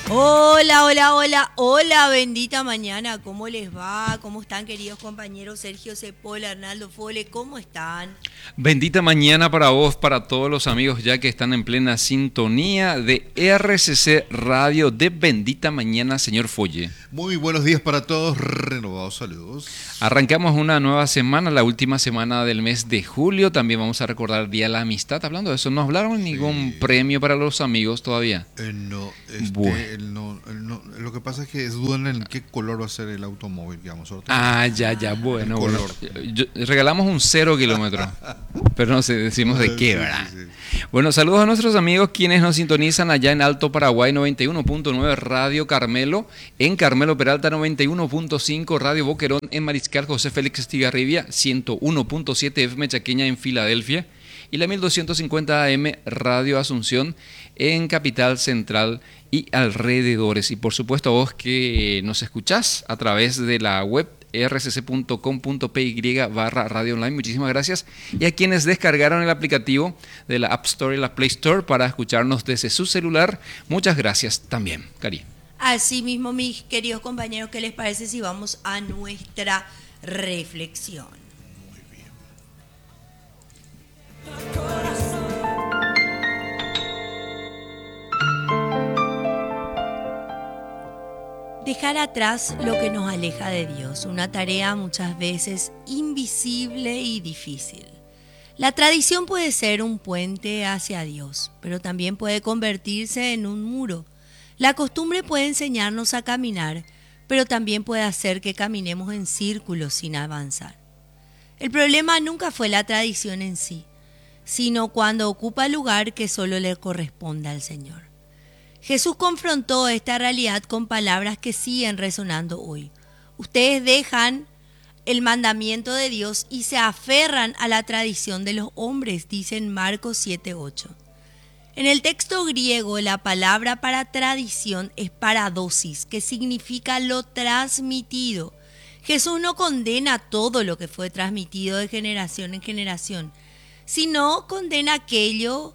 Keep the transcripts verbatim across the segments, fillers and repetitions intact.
Hola, hola, hola, hola, bendita mañana, ¿cómo les va? ¿Cómo están, queridos compañeros? Sergio Cepola, Arnaldo Fole, ¿cómo están? Bendita mañana para vos, para todos los amigos ya que están en plena sintonía de R C C Radio de Bendita Mañana, señor Folle. Muy buenos días para todos, renovados saludos. Arrancamos una nueva semana, la última semana del mes de julio. También vamos a recordar el Día de la Amistad. Hablando de eso, ¿no hablaron ningún Sí. premio para los amigos todavía? Eh, no, este, Bueno. el no, el no, lo que pasa es que dudan en qué color va a ser el automóvil que vamos a sortear. Ah, ya, ya, bueno, El bueno. color. Yo- regalamos un cero kilómetro, pero no sé, decimos de qué, Sí, ¿verdad? sí, sí. Bueno, saludos a nuestros amigos quienes nos sintonizan allá en Alto Paraguay noventa y uno punto nueve Radio Carmelo, en Carmelo Peralta noventa y uno punto cinco Radio Boquerón, en Mariscal José Félix Estigarribia ciento uno punto siete F M Chaqueña en Filadelfia y la mil doscientos cincuenta A M Radio Asunción en Capital Central y alrededores. Y por supuesto a vos que nos escuchás a través de la web r c c punto com punto p y barra radio online, muchísimas gracias. Y a quienes descargaron el aplicativo de la App Store y la Play Store para escucharnos desde su celular, muchas gracias también, Cari. Así mismo, mis queridos compañeros, ¿qué les parece si vamos a nuestra reflexión? Dejar atrás lo que nos aleja de Dios, una tarea muchas veces invisible y difícil. La tradición puede ser un puente hacia Dios, pero también puede convertirse en un muro. La costumbre puede enseñarnos a caminar, pero también puede hacer que caminemos en círculos sin avanzar. El problema nunca fue la tradición en sí, sino cuando ocupa lugar que solo le corresponde al Señor. Jesús confrontó esta realidad con palabras que siguen resonando hoy. Ustedes dejan el mandamiento de Dios y se aferran a la tradición de los hombres, dice en Marcos siete ocho. En el texto griego, la palabra para tradición es paradosis, que significa lo transmitido. Jesús no condena todo lo que fue transmitido de generación en generación, sino condena aquello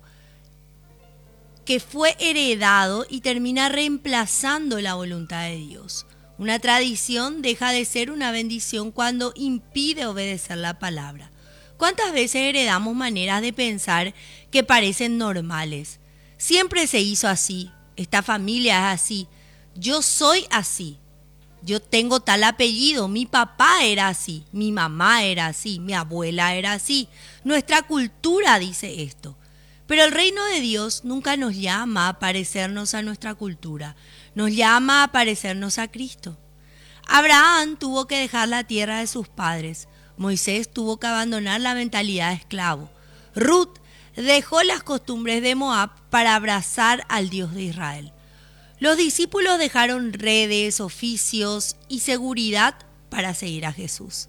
que fue heredado y termina reemplazando la voluntad de Dios. Una tradición deja de ser una bendición cuando impide obedecer la palabra. ¿Cuántas veces heredamos maneras de pensar que parecen normales? Siempre se hizo así, esta familia es así, yo soy así, yo tengo tal apellido, mi papá era así, mi mamá era así, mi abuela era así, nuestra cultura dice esto. Pero el reino de Dios nunca nos llama a parecernos a nuestra cultura, nos llama a parecernos a Cristo. Abraham tuvo que dejar la tierra de sus padres, Moisés tuvo que abandonar la mentalidad de esclavo, Ruth dejó las costumbres de Moab para abrazar al Dios de Israel. Los discípulos dejaron redes, oficios y seguridad para seguir a Jesús.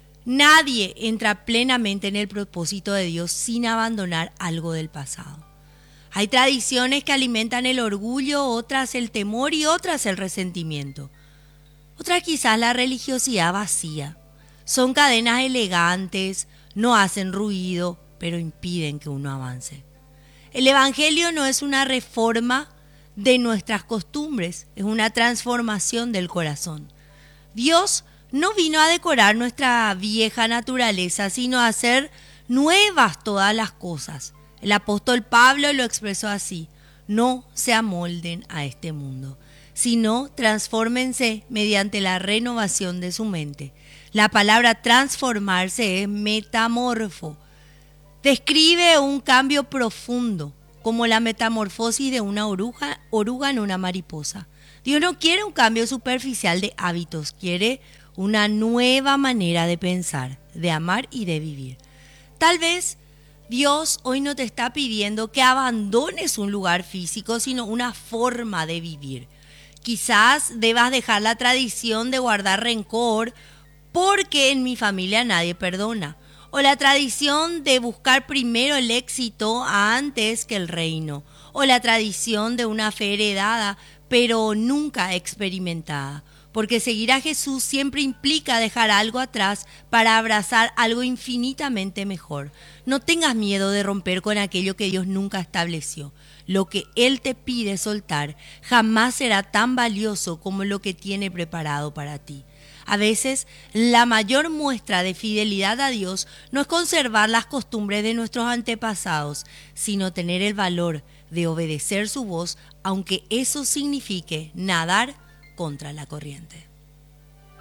Nadie entra plenamente en el propósito de Dios sin abandonar algo del pasado. Hay tradiciones que alimentan el orgullo, otras el temor y otras el resentimiento. Otras quizás la religiosidad vacía. Son cadenas elegantes, no hacen ruido, pero impiden que uno avance. El Evangelio no es una reforma de nuestras costumbres, es una transformación del corazón. Dios no vino a decorar nuestra vieja naturaleza, sino a hacer nuevas todas las cosas. El apóstol Pablo lo expresó así: no se amolden a este mundo, sino transfórmense mediante la renovación de su mente. La palabra transformarse es metamorfo. Describe un cambio profundo, como la metamorfosis de una oruga, oruga en una mariposa. Dios no quiere un cambio superficial de hábitos, quiere una nueva manera de pensar, de amar y de vivir. Tal vez Dios hoy no te está pidiendo que abandones un lugar físico, sino una forma de vivir. Quizás debas dejar la tradición de guardar rencor porque en mi familia nadie perdona, o la tradición de buscar primero el éxito antes que el reino, o la tradición de una fe heredada pero nunca experimentada. Porque seguir a Jesús siempre implica dejar algo atrás para abrazar algo infinitamente mejor. No tengas miedo de romper con aquello que Dios nunca estableció. Lo que Él te pide soltar jamás será tan valioso como lo que tiene preparado para ti. A veces, la mayor muestra de fidelidad a Dios no es conservar las costumbres de nuestros antepasados, sino tener el valor de obedecer su voz, aunque eso signifique nadar contra la corriente.